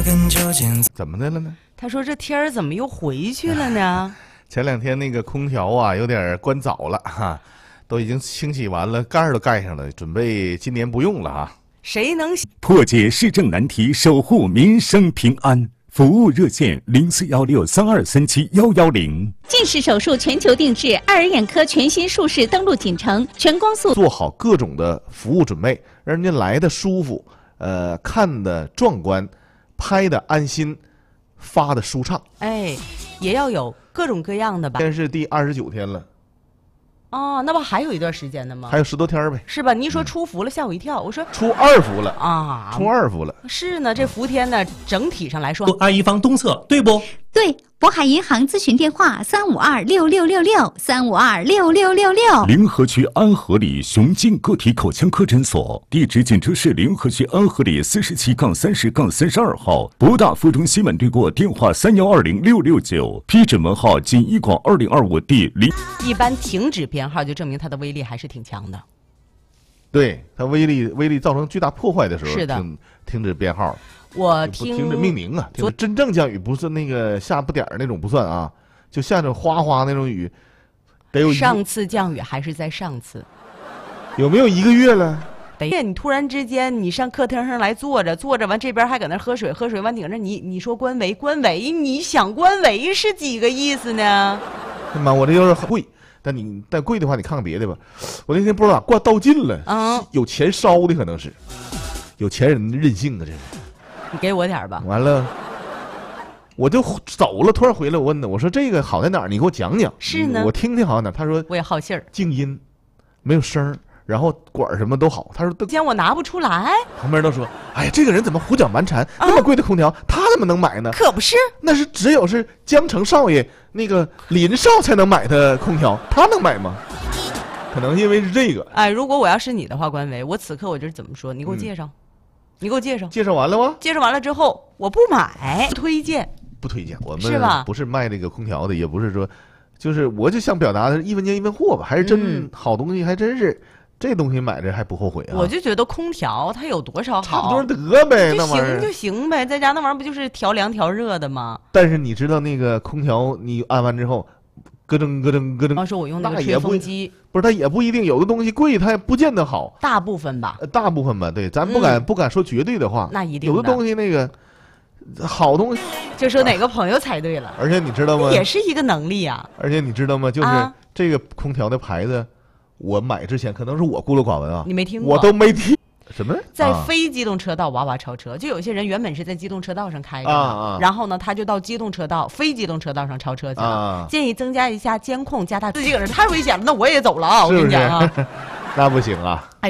怎么的了呢？ 他说这天儿怎么又回去了呢？ 前两天那个空调啊，有点关早了哈，都已经清洗完了，盖儿都盖上了，准备今年不用了哈。 谁能破解市政难题，守护民生平安？服务热线041632371110。 近视手术全球定制，爱尔眼科全新术式登陆锦城，全光速做好各种的服务准备，让人家来的舒服，看的壮观，拍的安心，发的舒畅。 哎，也要有各种各样的吧。 今天是第29天了。 哦，那不还有一段时间呢吗？ 还有10多天呗。 是吧？你一说出伏了，吓我一跳。我说出2伏了啊， 出2伏了。 是呢，这伏天呢，整体上来说， 安一方东侧，对不？ 对，渤海银行咨询电话3526666，3526666。 临河区安和里雄劲个体口腔科诊所，地址锦州市临河区安和里47-30-32号，博大附中西门对过，电话3120669，批准文号仅一广2025第0。 一般停止编号就证明它的威力还是挺强的。 对，它威力造成巨大破坏的时候， 是的， 停止编号。 我停止命名啊，真正降雨不是那个下不点儿那种不算啊，就下着哗哗那种雨，得有上次降雨还是在上次， 有没有1个月了？ 得你突然之间你上客厅上来坐着完这边还搁那喝水完顶着你说关维，你想关维是几个意思呢？ 妈，我这有点很贵，但贵的话你看看别的吧。我那天不知道咋挂道尽了，有钱烧的可能是，有钱人任性啊，这是。 你给我点吧。 完了，我就走了，突然回来我问他，我说这个好在哪儿？你给我讲讲。 是呢， 我听听好在哪儿。他说我也好信儿， 静音，没有声儿，然后管什么都好。他说既然我拿不出来， 旁边都说，哎呀，这个人怎么胡搅蛮缠？那么贵的空调，他怎么能买呢？ 可不是， 那是只有是江城少爷那个林少才能买的空调，他能买吗？可能因为是这个。 哎，如果我要是你的话，关维，我此刻我就是怎么说？你给我介绍。你给我介绍， 介绍完了吗？ 介绍完了之后，我不买，不推荐，我们是吧？不是卖这个空调的，也不是说，就是我就想表达的是一分钱一分货吧，还是真好东西，还真是这东西买着还不后悔啊。 我就觉得空调它有多少好， 差不多得呗，那玩意儿就行呗，在家那玩意儿不就是调凉调热的吗？ 但是你知道那个空调你按完之后，咯噔咯噔咯噔。 说我用那个吹风机， 不是它也不一定，有的东西贵它也不见得好， 大部分吧， 对，咱不敢说绝对的话， 那一定有的东西那个好东西， 就说哪个朋友猜对了， 而且你知道吗？ 也是一个能力啊。 而且你知道吗？就是这个空调的牌子，我买之前可能是我孤陋寡闻啊， 你没听过， 我都没听。什么？ 在非机动车道哇哇超车，就有些人原本是在机动车道上开着然后呢，他就到非机动车道上超车去了。建议增加一下监控，加大自己个人太危险了，那我也走了啊！我跟你讲啊， 那不行啊。